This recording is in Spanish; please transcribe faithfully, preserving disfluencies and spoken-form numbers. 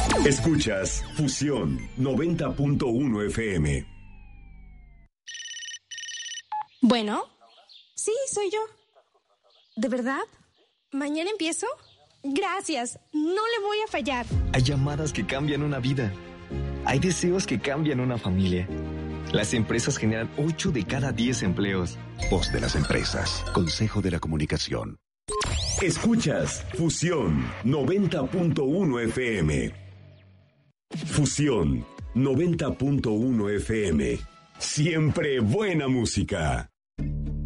Escuchas Fusión noventa punto uno F M. Bueno, sí, soy yo. ¿De verdad? ¿Mañana empiezo? Gracias, no le voy a fallar. Hay llamadas que cambian una vida. Hay deseos que cambian una familia. Las empresas generan ocho de cada diez empleos. Voz de las empresas. Consejo de la Comunicación. Escuchas Fusión noventa punto uno F M. Fusión noventa punto uno F M. Siempre buena música.